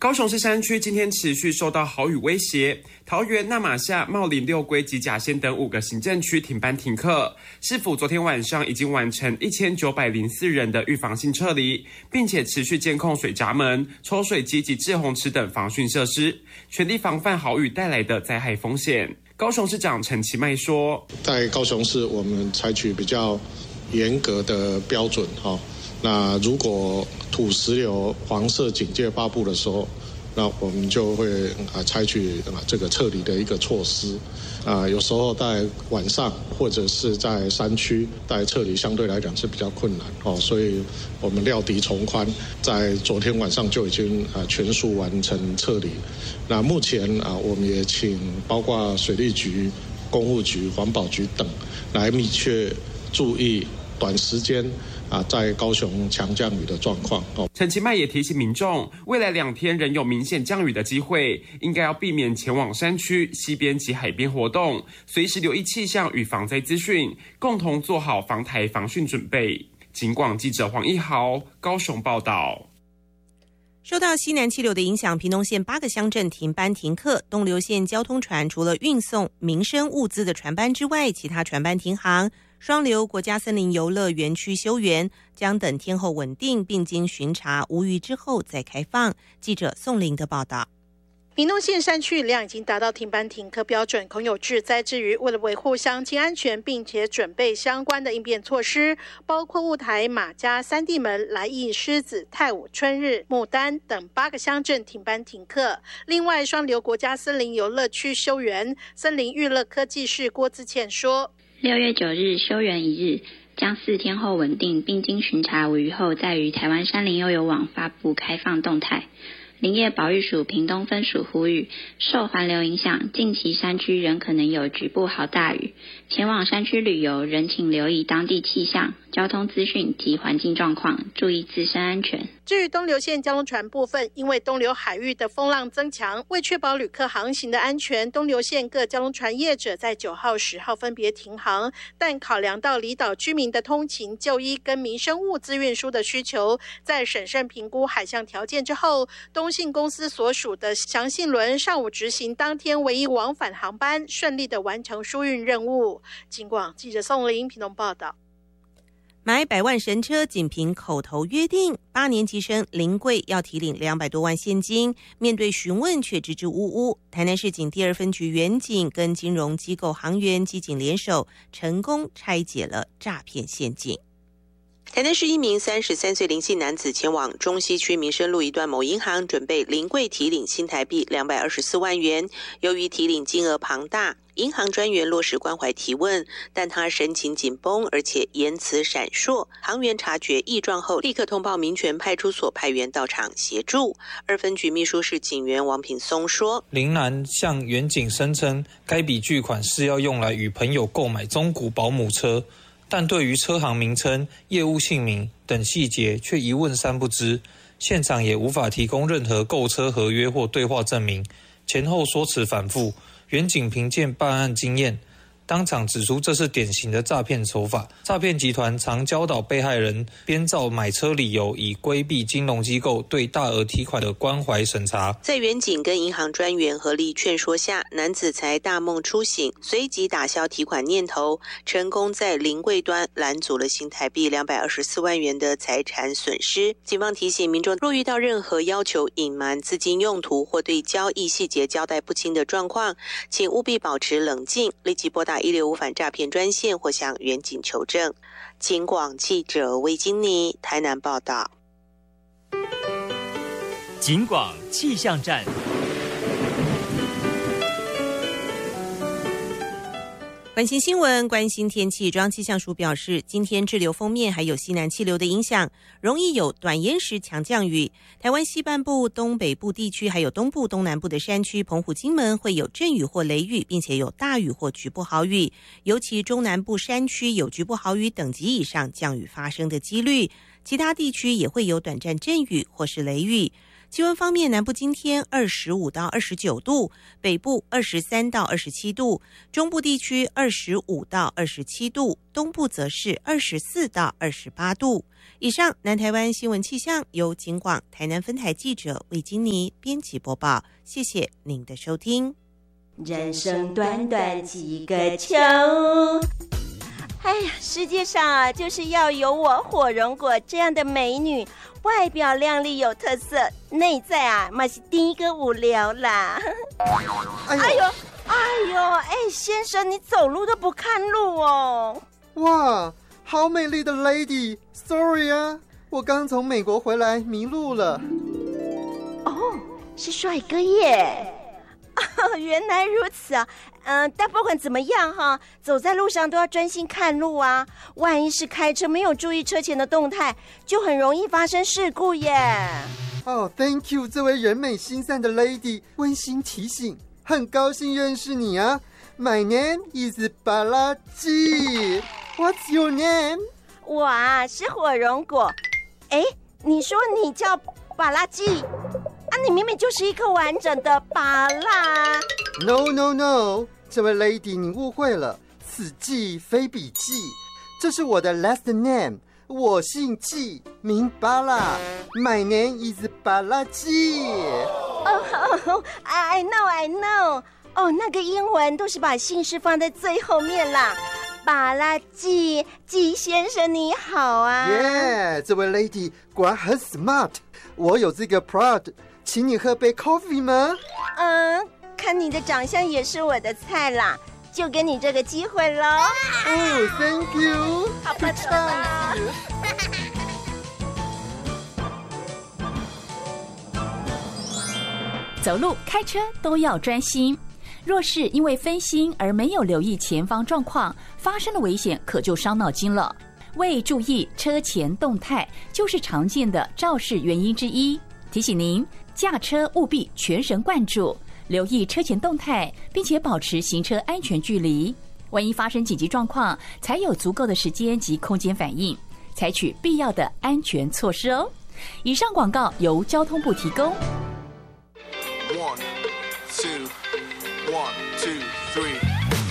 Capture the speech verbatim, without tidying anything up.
高雄市山区今天持续受到豪雨威胁，桃园、那玛夏、茂林、六龟及甲仙等五个行政区停班停课。市府昨天晚上已经完成一千九百零四人的预防性撤离，并且持续监控水闸门、抽水机及滞洪池等防汛设施，全力防范豪雨带来的灾害风险。高雄市长陈其迈说， 在高雄市我们采取比较严格的标准，那如果土石流黄色警戒发布的时候，那我们就会啊采取啊这个撤离的一个措施。啊，有时候在晚上或者是在山区，在撤离相对来讲是比较困难哦，所以我们料敌从宽，在昨天晚上就已经啊全数完成撤离。那目前啊，我们也请包括水利局、公务局、环保局等来密切注意短时间啊，在高雄强降雨的状况。 陈其迈也提醒民众，未来两天仍有明显降雨的机会，应该要避免前往山区、溪边及海边活动，随时留意气象与防灾资讯，共同做好防台防汛准备。警广记者黄一豪高雄报道。 受到西南气流的影响，屏东县八个乡镇停班停课。东流线交通船除了运送民生物资的船班之外，其他船班停航。双流国家森林游乐园区休园，将等天候稳定并经巡查无虞之后再开放。记者宋玲的报道。 屏东县山区雨量已经达到停班停课标准，恐有致灾之余，为了维护乡亲安全，并且准备相关的应变措施，包括雾台、马家、三地门、来义、狮子、太武、春日、牡丹等八个乡镇停班停课。另外，双流国家森林游乐区休园，森林娱乐科技室郭自倩说， 六月九日休园一日，将四天后稳定，并经巡查无虞后，再于台湾山林悠游网发布开放动态。林业保育署屏东分署呼吁，受环流影响，近期山区仍可能有局部豪大雨，前往山区旅游仍请留意当地气象、交通资讯及环境状况，注意自身安全。 至于东流线交通船部分，因为东流海域的风浪增强，为确保旅客航行的安全，东流线各交通船业者在九号、十号分别停航，但考量到离岛居民的通勤、就医跟民生物资运输的需求，在审慎评估海象条件之后，东信公司所属的祥信轮上午执行当天唯一往返航班，顺利的完成疏运任务。警广记者宋玲屏东报道。 买百万神车仅凭口头约定，八年级生林贵要提领两百多万现金，面对询问却支支吾吾。台南市警第二分局员警跟金融机构行员机警联手，成功拆解了诈骗陷阱。 台南市一名三十三岁林姓男子前往中西区民生路一段某银行，准备临柜提领新台币两百二十四万元。由于提领金额庞大，银行专员落实关怀提问，但他神情紧绷，而且言辞闪烁。行员察觉异状后，立刻通报民权派出所派员到场协助。二分局秘书室警员王品松说， 林男向员警声称，该笔巨款是要用来与朋友购买中古保姆车，但对于车行名称、业务姓名等细节却一问三不知，现场也无法提供任何购车合约或对话证明，前后说辞反复。员警凭借办案经验，当场指出这是典型的诈骗手法。诈骗集团常教导被害人编造买车理由，以规避金融机构对大额提款的关怀审查。 在员警跟银行专员合力劝说下，男子才大梦初醒，随即打消提款念头，成功在临柜端拦阻了新台币两百二十四万元的财产损失。警方提醒民众，若遇到任何要求隐瞒资金用途或对交易细节交代不清的状况，请务必保持冷静，立即拨打一六五反诈骗专线或向员警求证。警广记者魏金妮台南报道。 警广气象站。 关心新闻，关心天气。中央气象署表示，今天滞留锋面还有西南气流的影响，容易有短延时强降雨。台湾西半部、东北部地区还有东部、东南部的山区，澎湖、金门会有阵雨或雷雨，并且有大雨或局部豪雨。尤其中南部山区有局部豪雨等级以上降雨发生的几率，其他地区也会有短暂阵雨或是雷雨。 气温方面，南部今天二十五到二十九度，北部二十三到二十七度，中部地区二十五到二十七度，东部则是二十四到二十八度。以上南台湾新闻气象由警广台南分台记者魏金妮编辑播报，谢谢您的收听。 人生短短几个秋，哎呀，世界上啊，就是要有我火荣果这样的美女，外表靓丽有特色，内在啊，嘛是第一个无聊啦。哎呦，哎呦，哎呦，哎，先生，你走路都不看路哦。 哇，好美丽的 lady，sorry 啊，我刚从美国回来，迷路了。 哦，是帅哥耶。哦，原来如此啊，嗯、呃，但不管怎么样哈，走在路上都要专心看路啊，万一是开车没有注意车前的动态，就很容易发生事故耶。 哦、oh, ，Thank you， 这位人美心善的 lady， 温馨提醒，很高兴认识你啊。My name is 巴拉基 ，What's your name？ 我啊是火荣果。哎，你说你叫巴拉基？啊，你明明就是一颗完整的芭乐。 No no no， 这位 lady 你误会了，此季非彼季，这是我的 last name， 我姓季，名芭乐 ，My name is 芭乐季。 哦 ，I know I know， 哦，那个英文都是把姓氏放在最后面啦。芭乐季，季先生你好啊。 Yeah， 这位 lady 果然很 smart， 我有这个 prod。请你喝杯 coffee 吗？ 嗯，看你的长相也是我的菜啦，就给你这个机会咯。 哦 ，Thank you， 好吧，走吧。 走路、开车都要专心，若是因为分心而没有留意前方状况，发生的危险可就伤脑筋了。未注意车前动态，就是常见的肇事原因之一。提醒您，驾车务必全神贯注，留意车前动态，并且保持行车安全距离。万一发生紧急状况，才有足够的时间及空间反应，采取必要的安全措施哦。以上广告由交通部提供。 One, two, one, two, three.